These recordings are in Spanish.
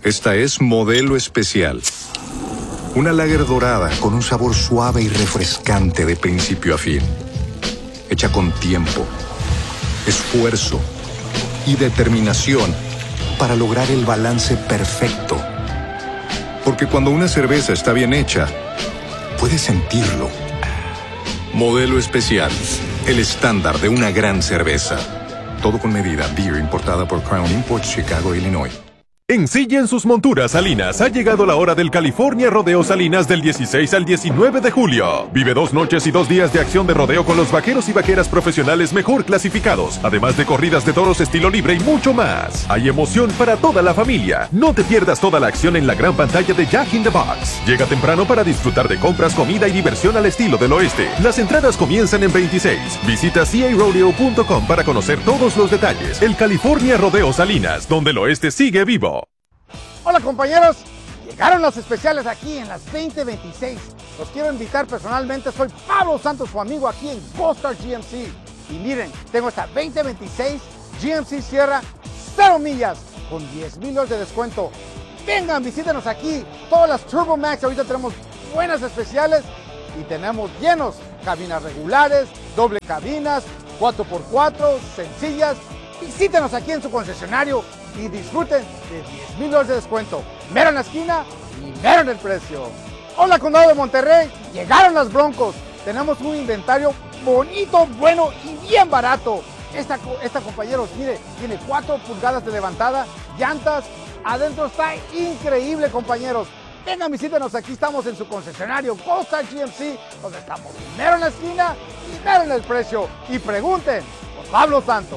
Esta es Modelo Especial. Una lager dorada con un sabor suave y refrescante de principio a fin. Hecha con tiempo, esfuerzo y determinación para lograr el balance perfecto. Porque cuando una cerveza está bien hecha, puedes sentirlo. Modelo Especial, el estándar de una gran cerveza. Todo con medida. Beer importada por Crown Imports, Chicago, Illinois. Ensillen sus monturas salinas. Ha llegado la hora del California Rodeo Salinas del 16 al 19 de julio. Vive 2 noches y 2 días de acción de rodeo con los vaqueros y vaqueras profesionales mejor clasificados, además de corridas de toros estilo libre y mucho más. Hay emoción para toda la familia. No te pierdas toda la acción en la gran pantalla de Jack in the Box. Llega temprano para disfrutar de compras, comida y diversión al estilo del oeste. Las entradas comienzan en 26. Visita carodeo.com para conocer todos los detalles. El California Rodeo Salinas, donde el oeste sigue vivo. Hola compañeros, llegaron los especiales aquí en las 2026. Los quiero invitar personalmente, soy Pablo Santos, su amigo aquí en Gold Star GMC. Y miren, tengo esta 2026 GMC Sierra 0 millas con $10,000 de descuento. Vengan, visítenos aquí, todas las Turbo Max, ahorita tenemos buenas especiales y tenemos llenos, cabinas regulares, doble cabinas, 4x4, sencillas. Visítenos aquí en su concesionario y disfruten de $10,000 de descuento. Mero en la esquina y mero en el precio. Hola, Condado de Monterrey. Llegaron las Broncos. Tenemos un inventario bonito, bueno y bien barato. Esta compañeros, mire, tiene 4 pulgadas de levantada, llantas. Adentro está increíble, compañeros. Vengan, visítenos. Aquí estamos en su concesionario Gold Star GMC, donde estamos mero en la esquina y mero en el precio. Y pregunten por Pablo Santos.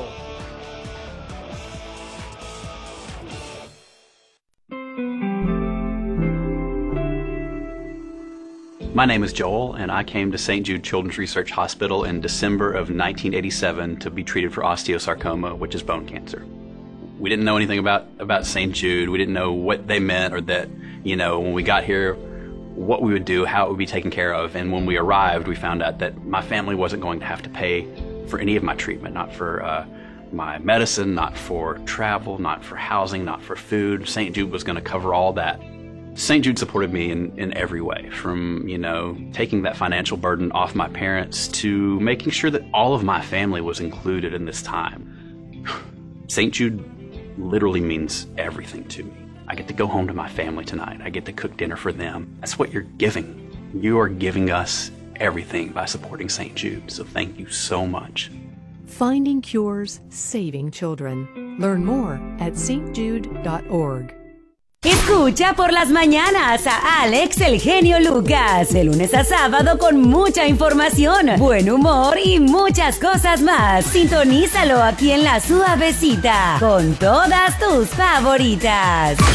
My name is Joel, and I came to St. Jude Children's Research Hospital in December of 1987 to be treated for osteosarcoma, which is bone cancer. We didn't know anything about St. Jude. We didn't know what they meant or that, when we got here, what we would do, how it would be taken care of. And when we arrived, we found out that my family wasn't going to have to pay for any of my treatment, not for my medicine, not for travel, not for housing, not for food. St. Jude was going to cover all that. St. Jude supported me in every way, from, taking that financial burden off my parents to making sure that all of my family was included in this time. St. Jude literally means everything to me. I get to go home to my family tonight. I get to cook dinner for them. That's what you're giving. You are giving us everything by supporting St. Jude, so thank you so much. Finding cures, saving children. Learn more at stjude.org. Escucha por las mañanas a Alex el Genio Lucas, de lunes a sábado con mucha información, buen humor y muchas cosas más. Sintonízalo aquí en La Suavecita, con todas tus favoritas.